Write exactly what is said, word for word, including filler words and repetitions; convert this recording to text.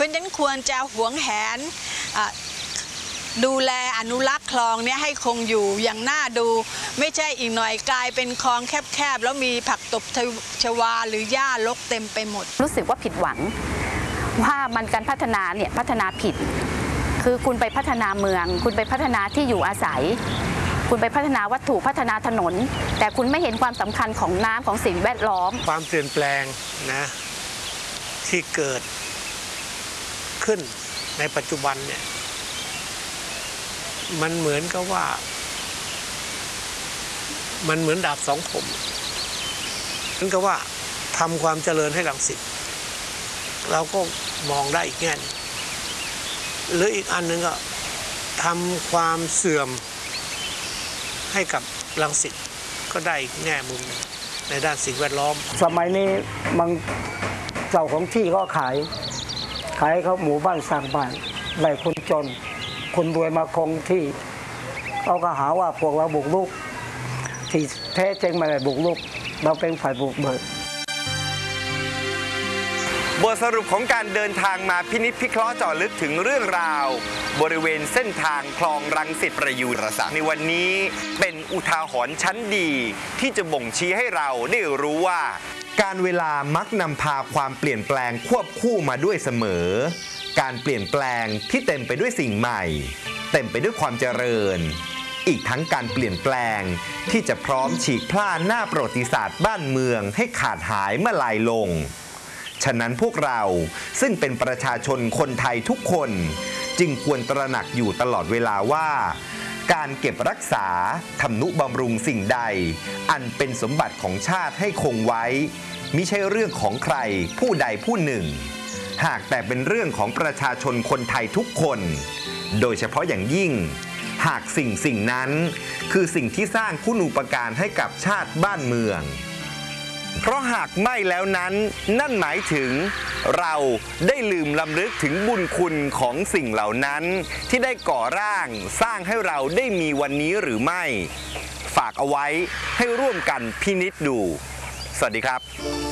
ราะฉะนั้นควรจะหวงแหนดูแลอนุรักษ์คลองนี้ให้คงอยู่อย่างน่าดูไม่ใช่อีกหน่อยกลายเป็นคลองแคบๆแล้วมีผักตบชวาหรือหญ้ารกเต็มไปหมดรู้สึกว่าผิดหวังว่ามันการพัฒนาเนี่ยพัฒนาผิดคือคุณไปพัฒนาเมืองคุณไปพัฒนาที่อยู่อาศัยคุณไปพัฒนาวัตถุพัฒนาถนนแต่คุณไม่เห็นความสำคัญของน้ำของสิ่งแวดล้อมความเปลี่ยนแปลงนะที่เกิดขึ้นในปัจจุบันเนี่ยมันเหมือนกับว่ามันเหมือนดาบสองคมเหมือนกับว่าทำความเจริญให้รังสิตเราก็มองได้อีกแง่หรืออีกอันหนึ่งก็ทำความเสื่อมให้กับรังสิตก็ได้อีกแง่มุมในด้านสิ่งแวดล้อมสมัยนี้บางเจ้าของที่ก็ขายขายเขาหมู่บ้านสร้างบ้านไล่คนจนคนรวยมาคงที่เขาก็หาว่าพวกเราบุกรุกที่แท้จริงไม่ได้บุกรุกเราเป็นฝ่ายบุกเบิกบทสรุปของการเดินทางมาพินิจพิเคราะห์เจาะลึกถึงเรื่องราวบริเวณเส้นทางคลองรังสิตประยูรศักดิ์ในวันนี้เป็นอุทาหรณ์ชั้นดีที่จะบ่งชี้ให้เราได้รู้ว่าการเวลามักนำพาความเปลี่ยนแปลงควบคู่มาด้วยเสมอการเปลี่ยนแปลงที่เต็มไปด้วยสิ่งใหม่เต็มไปด้วยความเจริญอีกทั้งการเปลี่ยนแปลงที่จะพร้อมฉีกพล่าหน้าประวัติศาสตร์บ้านเมืองให้ขาดหายเมื่อลายลงฉะนั้นพวกเราซึ่งเป็นประชาชนคนไทยทุกคนจึงควรตระหนักอยู่ตลอดเวลาว่าการเก็บรักษาทำนุบำรุงสิ่งใดอันเป็นสมบัติของชาติให้คงไว้มิใช่เรื่องของใครผู้ใดผู้หนึ่งหากแต่เป็นเรื่องของประชาชนคนไทยทุกคนโดยเฉพาะอย่างยิ่งหากสิ่งสิ่งนั้นคือสิ่งที่สร้างคุณูปการให้กับชาติบ้านเมืองเพราะหากไม่แล้วนั้นนั่นหมายถึงเราได้ลืมลำลึกถึงบุญคุณของสิ่งเหล่านั้นที่ได้ก่อร่างสร้างให้เราได้มีวันนี้หรือไม่ฝากเอาไว้ให้ร่วมกันพินิจดูสวัสดีครับ